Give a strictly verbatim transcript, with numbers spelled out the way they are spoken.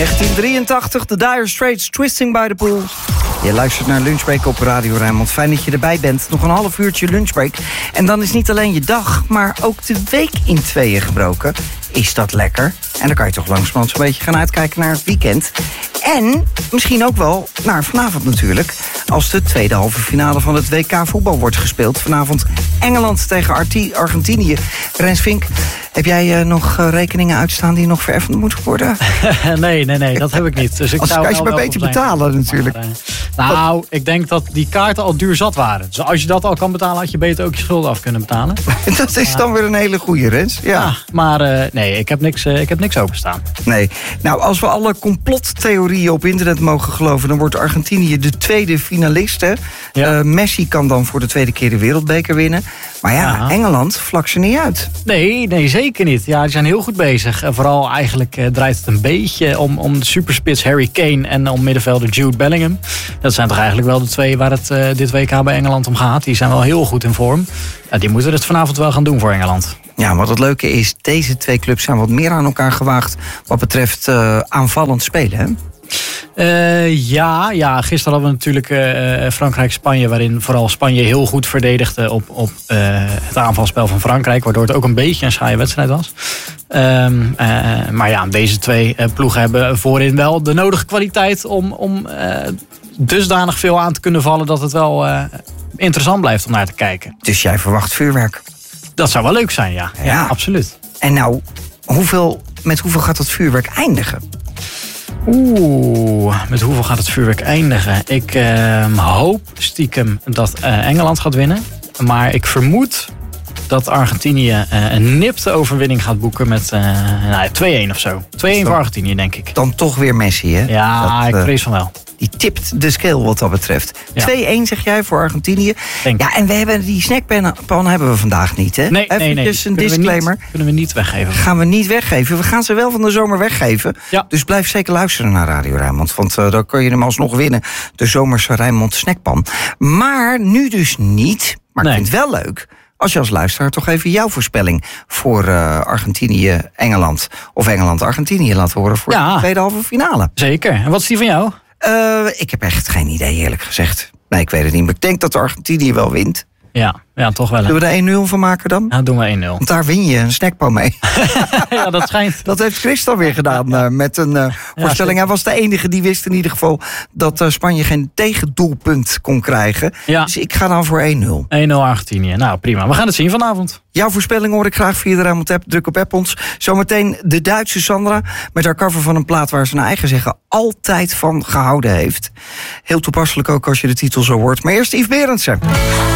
negentien drieëntachtig, The Dire Straits, Twisting by the Pool. Je luistert naar Lunchbreak op Radio Rijnmond. Fijn dat je erbij bent. Nog een half uurtje lunchbreak. En dan is niet alleen je dag, maar ook de week in tweeën gebroken. Is dat lekker? En dan kan je toch langzamerhand zo'n beetje gaan uitkijken naar het weekend. En misschien ook wel naar vanavond natuurlijk. Als de tweede halve finale van het W K voetbal wordt gespeeld. Vanavond Engeland tegen Arti- Argentinië. Rens Vink, heb jij uh, nog uh, rekeningen uitstaan die nog vereffend moeten worden? nee, nee, nee, dat heb ik niet. Dus ik Als zou kan je maar beter betalen natuurlijk. Maar, uh, nou, Wat? ik denk dat die kaarten al duur zat waren. Dus als je dat al kan betalen, had je beter ook je schulden af kunnen betalen. Dat is dan weer een hele goede, Rens. Ja. ja maar uh, nee, ik heb niks, uh, ik heb niks openstaan. Nee. Nou, als we alle complottheorieën op internet mogen geloven, dan wordt Argentinië de tweede finalist. Hè? Ja. Uh, Messi kan dan voor de tweede keer de wereldbeker winnen. Maar ja, ja. Engeland vlakt ze niet uit. Nee, nee, zeker niet. Ja, die zijn heel goed bezig. En vooral eigenlijk uh, draait het een beetje om, om de superspits Harry Kane en om middenvelder Jude Bellingham. Dat zijn toch eigenlijk wel de twee waar het uh, dit W K bij Engeland om gaat. Die zijn wel heel goed in vorm. Ja, die moeten het vanavond wel gaan doen voor Engeland. Ja, wat het leuke is, deze twee clubs zijn wat meer aan elkaar gewaagd wat betreft uh, aanvallend spelen, hè? Uh, ja, ja, gisteren hadden we natuurlijk uh, Frankrijk-Spanje, waarin vooral Spanje heel goed verdedigde op, op uh, het aanvalspel van Frankrijk, waardoor het ook een beetje een saaie wedstrijd was. Um, uh, maar ja, deze twee uh, ploegen hebben voorin wel de nodige kwaliteit om, om uh, dusdanig veel aan te kunnen vallen dat het wel uh, interessant blijft om naar te kijken. Dus jij verwacht vuurwerk? Dat zou wel leuk zijn, ja. Ja, ja, absoluut. En nou, hoeveel, met hoeveel gaat dat vuurwerk eindigen? Oeh, met hoeveel gaat het vuurwerk eindigen? Ik uh, hoop stiekem dat uh, Engeland gaat winnen. Maar ik vermoed dat Argentinië uh, een nipte overwinning gaat boeken met uh, nou, twee-een of zo. twee-een voor Argentinië, denk ik. Dan toch weer Messi, hè? Ja, dat, ik uh, vrees van wel. Die tipt de scale wat dat betreft. Ja. twee-een zeg jij voor Argentinië. Denk. Ja, en we hebben die snackpan hebben we vandaag niet, hè? Nee, nee, nee. Dus een kunnen disclaimer. We niet, kunnen we niet weggeven. Gaan we niet weggeven. We gaan ze wel van de zomer weggeven. Ja. Dus blijf zeker luisteren naar Radio Rijnmond. Want uh, dan kun je hem alsnog winnen. De zomerse Rijnmond snackpan. Maar nu dus niet. Maar nee. Ik vind het wel leuk als je als luisteraar toch even jouw voorspelling voor uh, Argentinië-Engeland of Engeland-Argentinië laat horen voor ja. de tweede halve finale. Zeker. En wat is die van jou? Uh, ik heb echt geen idee, eerlijk gezegd. Nee, ik weet het niet. Maar ik denk dat de Argentinië wel wint. Ja, ja, toch wel. Hè. Zullen we er één-nul van maken dan? Ja, doen we één-nul. Want daar win je een snackpan mee. Ja, dat schijnt. Dat heeft Chris dan weer gedaan uh, met een uh, voorstelling. Ja, hij was de enige die wist in ieder geval dat uh, Spanje geen tegendoelpunt kon krijgen. Ja. Dus ik ga dan voor één-nul. één-nul Argentinië. Nou, prima. We gaan het zien vanavond. Jouw voorspelling hoor ik graag via de Rijnmond app. Druk op app ons. Zometeen de Duitse Sandra met haar cover van een plaat waar ze naar eigen zeggen altijd van gehouden heeft. Heel toepasselijk ook als je de titel zo hoort. Maar eerst Yves Berendsen.